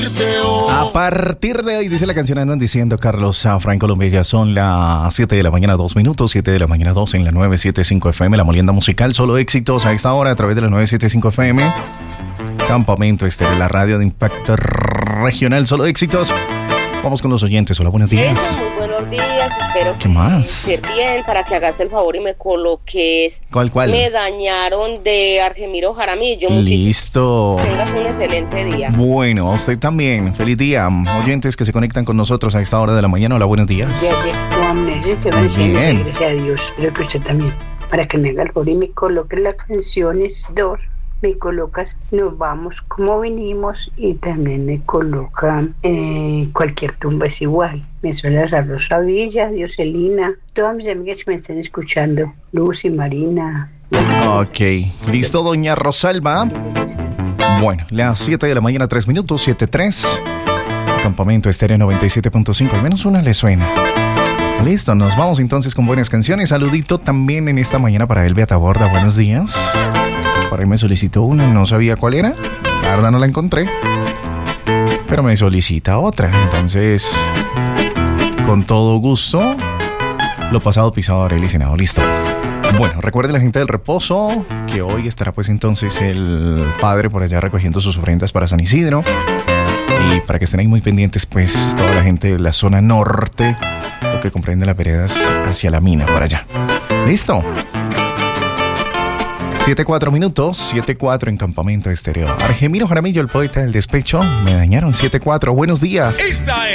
A partir de hoy, dice la canción, andan diciendo Carlos Zafra en Colombia, ya son las 7 de la mañana, 2 minutos, 7 de la mañana, 2 en la 975 FM, la molienda musical, solo éxitos a esta hora a través de la 975 FM. Campamento Estéreo, la radio de impacto regional, solo éxitos. Vamos con los oyentes. Hola, buenos días. Muy buenos días, espero ¿Qué más? que estés bien, para que hagas el favor y me coloques. ¿Cuál? Me dañaron de Argemiro Jaramillo. Listo. Tengas un excelente día. Bueno, a usted también. Feliz día. Oyentes que se conectan con nosotros a esta hora de la mañana. Hola, buenos días. Bien. Gracias a Dios. Espero que usted también. Para que me haga el favor y me coloque las canciones 2. Me colocas Nos Vamos Como Vinimos y también me coloca Cualquier Tumba Es Igual. Me suena a Rosa Villa, Dioselina, todas mis amigas que me están escuchando, Lucy, Marina. Ok, listo, doña Rosalba. Bueno, las 7 de la mañana, 3 minutos, 7:03. Campamento Estéreo 97.5, al menos una le suena. Listo, nos vamos entonces con buenas canciones. Saludito también en esta mañana para Elvia Taborda, buenos días. Por ahí me solicitó una, no sabía cuál era. La verdad no la encontré. Pero me solicita otra. Entonces, con todo gusto, lo pasado pisado haré el Senado. Listo. Bueno, recuerde la gente del Reposo que hoy estará pues entonces el padre por allá recogiendo sus ofrendas para San Isidro. Y para que estén ahí muy pendientes pues toda la gente de la zona norte, lo que comprende las veredas hacia la mina por allá. ¿Listo? 7:04 minutos, 7:04 en Campamento Estéreo. Argemiro Jaramillo, el poeta del despecho. Me dañaron 7:04. Buenos días.